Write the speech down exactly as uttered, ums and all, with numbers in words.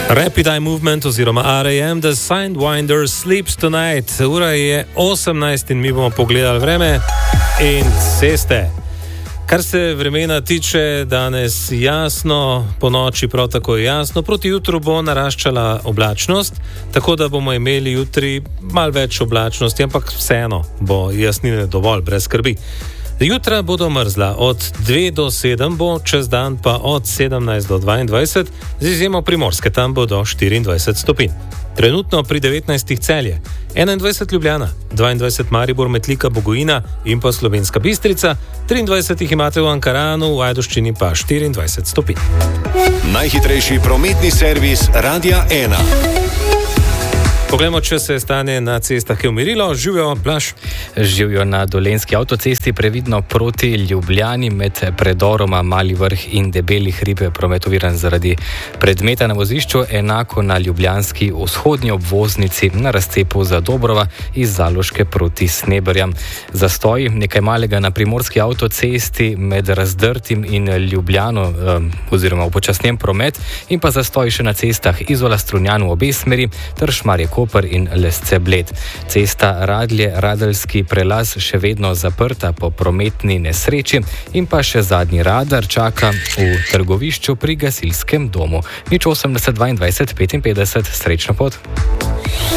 Rapid Eye Movement oziroma R A M, The Sidewinder Sleeps Tonight. Ura je osemnajst in mi bomo pogledali vreme in ceste. Kar se vremena tiče, danes jasno, po noči prav tako jasno, proti jutru bo naraščala oblačnost, tako da bomo imeli jutri malo več oblačnosti, ampak vseeno bo jasnine dovolj, brez skrbi. Jutra bodo mrzla, od dve do sedem bo, čez dan pa od sedemnajst do dvaindvajset, z izjemo Primorske, tam bo do štiriindvajset stopinj. Trenutno pri devetnajstih Celje, enaindvajset Ljubljana, dvaindvajset Maribor, Metlika, Bogojina in pa Slovenska Bistrica, triindvajset jih imate v Ankaranu, v Ajdovščini pa štiriindvajset stopinj. Najhitrejši prometni servis Radia ena. Poglejmo, če se stanje na cestah je umirilo. Živijo, Blaž. Živijo na Dolenjski avtocesti, previdno proti Ljubljani med predoroma Mali Vrh in Debeli hrib, prometoviran zaradi predmeta na vozišču, enako na ljubljanski vzhodnji obvoznici na razcepu za Dobrova iz Zaloške proti Sneberjam. Zastoji nekaj malega na primorski avtocesti med Razdrtim in Ljubljano oziroma upočasnjen promet in pa zastoji še na cestah Izola Strunjan v obe smeri ter Šmarje Koper in Lesce Bled. Cesta Radlje-Radeljski prelaz še vedno zaprta po prometni nesreči in pa še zadnji radar čaka v trgovišču pri gasilskem domu. Nič osemdeset dvaindvajset petinpetdeset, srečno pot.